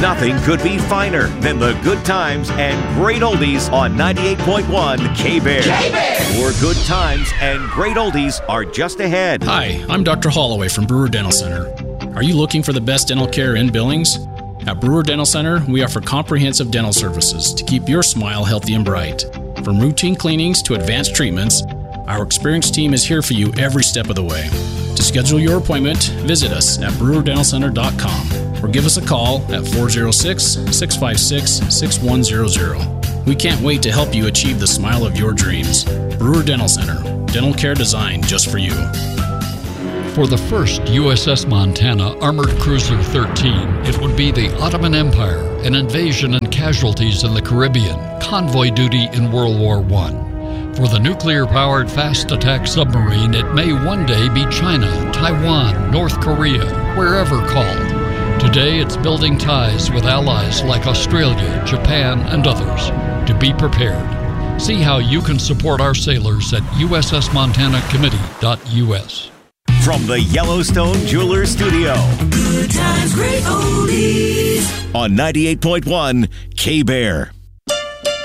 Nothing could be finer than the good times and great oldies on 98.1 K-Bear. More good times and great oldies are just ahead. Hi, I'm Dr. Holloway from Brewer Dental Center. Are you looking for the best dental care in Billings? At Brewer Dental Center, we offer comprehensive dental services to keep your smile healthy and bright. From routine cleanings to advanced treatments, our experienced team is here for you every step of the way. To schedule your appointment, visit us at brewerdentalcenter.com or give us a call at 406-656-6100. We can't wait to help you achieve the smile of your dreams. Brewer Dental Center, dental care designed just for you. For the first USS Montana Armored Cruiser 13, it would be the Ottoman Empire, an invasion and casualties in the Caribbean, convoy duty in World War I. For the nuclear-powered fast attack submarine, it may one day be China, Taiwan, North Korea, wherever called. Today, it's building ties with allies like Australia, Japan, and others. To be prepared. See how you can support our sailors at ussmontanacommittee.us. From the Yellowstone Jewelers Studio. Good times, great oldies. On 98.1 K-Bear.